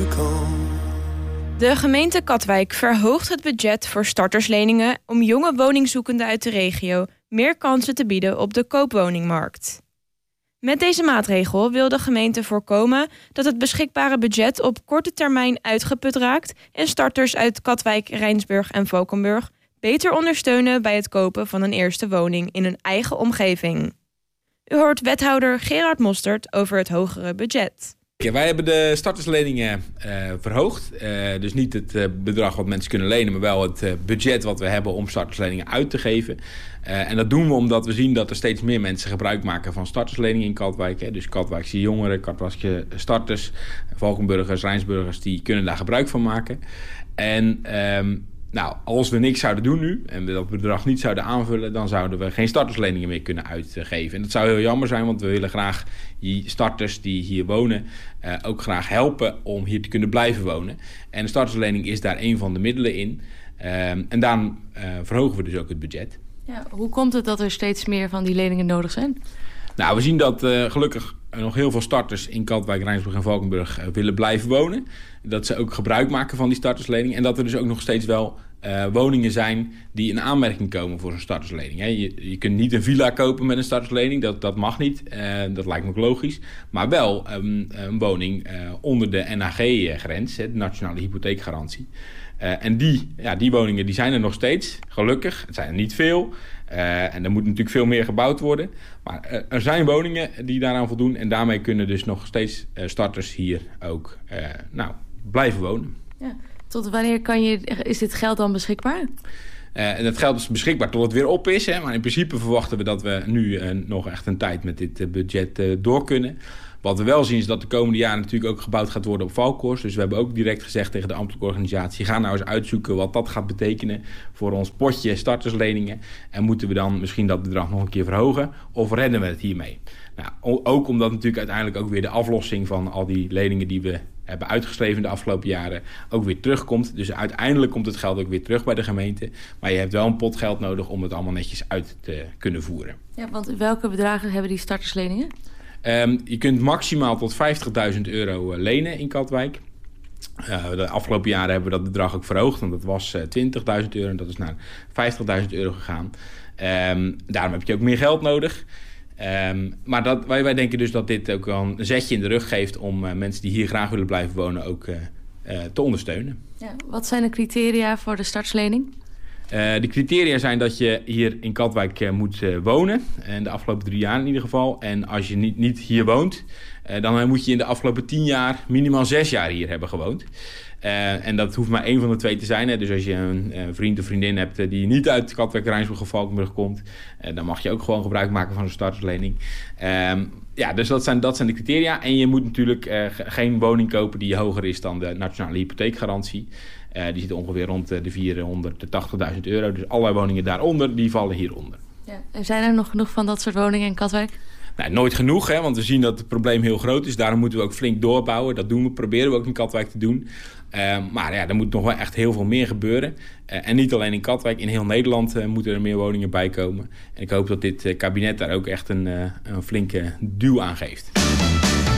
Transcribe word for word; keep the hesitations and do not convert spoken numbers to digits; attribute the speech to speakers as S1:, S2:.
S1: come.
S2: De gemeente Katwijk verhoogt het budget voor startersleningen om jonge woningzoekenden uit de regio meer kansen te bieden op de koopwoningmarkt. Met deze maatregel wil de gemeente voorkomen dat het beschikbare budget op korte termijn uitgeput raakt en starters uit Katwijk, Rijnsburg en Valkenburg beter ondersteunen bij het kopen van een eerste woning in hun eigen omgeving. U hoort wethouder Gerard Mostert over het hogere budget.
S3: Ja, wij hebben de startersleningen uh, verhoogd. Uh, dus niet het uh, bedrag wat mensen kunnen lenen, maar wel het uh, budget wat we hebben om startersleningen uit te geven. Uh, en dat doen we omdat we zien dat er steeds meer mensen gebruik maken van startersleningen in Katwijk. Hè. Dus Katwijkse jongeren, Katwijkse starters, Valkenburgers, Rijnsburgers, die kunnen daar gebruik van maken. En um, nou, als we niks zouden doen nu en we dat bedrag niet zouden aanvullen, dan zouden we geen startersleningen meer kunnen uitgeven. En dat zou heel jammer zijn, want we willen graag die starters die hier wonen uh, ook graag helpen om hier te kunnen blijven wonen. En de starterslening is daar een van de middelen in. Um, en daarom uh, verhogen we dus ook het budget.
S4: Ja, hoe komt het dat er steeds meer van die leningen nodig zijn?
S3: Nou, we zien dat uh, gelukkig nog heel veel starters in Katwijk, Rijnsburg en Valkenburg uh, willen blijven wonen. Dat ze ook gebruik maken van die starterslening. En dat er dus ook nog steeds wel uh, woningen zijn die in aanmerking komen voor zo'n starterslening. Hè. Je, je kunt niet een villa kopen met een starterslening, dat, dat mag niet. Uh, dat lijkt me ook logisch. Maar wel um, een woning uh, onder de N H G-grens, de Nationale Hypotheekgarantie. Uh, en die, ja, die woningen die zijn er nog steeds, gelukkig. Het zijn er niet veel. Uh, en er moet natuurlijk veel meer gebouwd worden. Maar uh, er zijn woningen die daaraan voldoen. En daarmee kunnen dus nog steeds uh, starters hier ook uh, nou, blijven wonen.
S4: Ja. Tot wanneer kan je, is dit geld dan beschikbaar?
S3: Uh, en dat geld is beschikbaar tot het weer op is. Hè? Maar in principe verwachten we dat we nu uh, nog echt een tijd met dit uh, budget uh, door kunnen. Wat we wel zien is dat de komende jaren natuurlijk ook gebouwd gaat worden op Valkhorst. Dus we hebben ook direct gezegd tegen de ambtelijke organisatie, ga nou eens uitzoeken wat dat gaat betekenen voor ons potje startersleningen. En moeten we dan misschien dat bedrag nog een keer verhogen of redden we het hiermee? Nou, ook omdat natuurlijk uiteindelijk ook weer de aflossing van al die leningen die we hebben uitgeschreven de afgelopen jaren ook weer terugkomt. Dus uiteindelijk komt het geld ook weer terug bij de gemeente. Maar je hebt wel een pot geld nodig om het allemaal netjes uit te kunnen voeren.
S4: Ja, want welke bedragen hebben die startersleningen?
S3: Um, je kunt maximaal tot vijftigduizend euro uh, lenen in Katwijk. Uh, de afgelopen jaren hebben we dat bedrag ook verhoogd. Want dat was uh, twintigduizend euro en dat is naar vijftigduizend euro gegaan. Um, daarom heb je ook meer geld nodig. Um, maar dat, wij, wij denken dus dat dit ook wel een zetje in de rug geeft om uh, mensen die hier graag willen blijven wonen ook uh, uh, te ondersteunen.
S4: Ja, wat zijn de criteria voor de starterslening?
S3: Uh, de criteria zijn dat je hier in Katwijk uh, moet uh, wonen. En de afgelopen drie jaar in ieder geval. En als je niet, niet hier woont, uh, dan moet je in de afgelopen tien jaar minimaal zes jaar hier hebben gewoond. Uh, en dat hoeft maar één van de twee te zijn. Hè. Dus als je een, een vriend of vriendin hebt uh, die niet uit Katwijk, Rijnsburg of Valkenburg komt, uh, dan mag je ook gewoon gebruik maken van zo'n starterslening. Uh, ja, dus dat zijn, dat zijn de criteria. En je moet natuurlijk uh, geen woning kopen die hoger is dan de Nationale Hypotheekgarantie. Uh, die zit ongeveer rond de vierhonderdtachtigduizend euro. Dus alle woningen daaronder, die vallen hieronder.
S4: Ja. En zijn er nog genoeg van dat soort woningen in Katwijk?
S3: Nou, nooit genoeg, hè, want we zien dat het probleem heel groot is. Daarom moeten we ook flink doorbouwen. Dat doen we, proberen we ook in Katwijk te doen. Uh, maar ja, er moet nog wel echt heel veel meer gebeuren. Uh, en niet alleen in Katwijk, in heel Nederland uh, moeten er meer woningen bij komen. En ik hoop dat dit uh, kabinet daar ook echt een, uh, een flinke duw aan geeft.